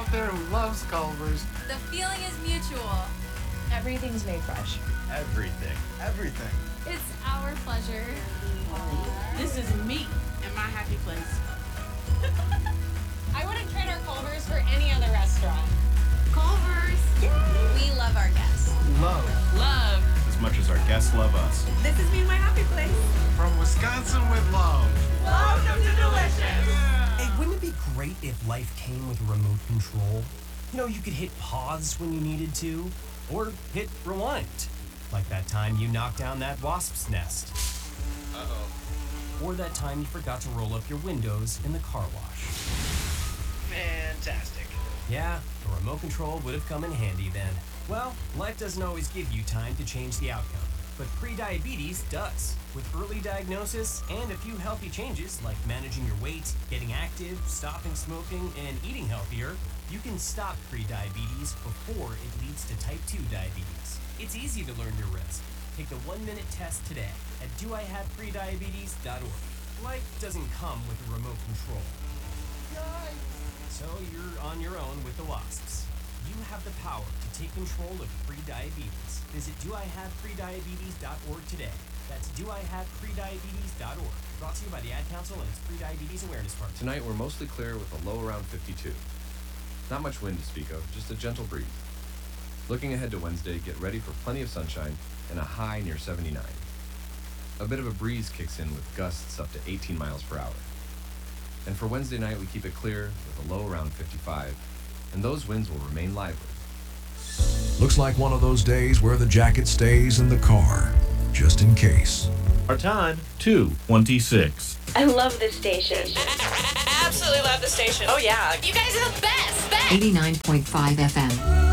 out there who loves Culver's. The feeling is mutual. Everything's made fresh. Everything. Everything. It's our pleasure. This is me and my happy place. I wouldn't trade our Culver's for any other restaurant. Culver's. We love our guests. Love. Love. As much as our guests love us. This is me and my happy place. From Wisconsin with love. Welcome to Delicious. Hey, wouldn't it be great if life came with a remote control? You know, you could hit pause when you needed to, or hit rewind. Like that time you knocked down that wasp's nest. Uh-oh. Or that time you forgot to roll up your windows in the car wash. Fantastic. Yeah, a remote control would have come in handy then. Well, life doesn't always give you time to change the outcome, but prediabetes does. With early diagnosis and a few healthy changes like managing your weight, getting active, stopping smoking, and eating healthier, you can stop prediabetes before it leads to type 2 diabetes. It's easy to learn your risk. Take the 1-minute test today at doihaveprediabetes.org. Life doesn't come with a remote control. So you're on your own with the wasps. You have the power to take control of prediabetes. Visit doihaveprediabetes.org today. That's doihaveprediabetes.org. Brought to you by the Ad Council and its Prediabetes Awareness Partner. Tonight we're mostly clear with a low around 52. Not much wind to speak of, just a gentle breeze. Looking ahead to Wednesday, get ready for plenty of sunshine and a high near 79. A bit of a breeze kicks in with gusts up to 18 miles per hour. And for Wednesday night, we keep it clear with a low around 55, and those winds will remain lively. Looks like one of those days where the jacket stays in the car, just in case. Our time, 2:26. I love this station. Absolutely love the station. Oh, yeah. You guys are the best. 89.5 FM.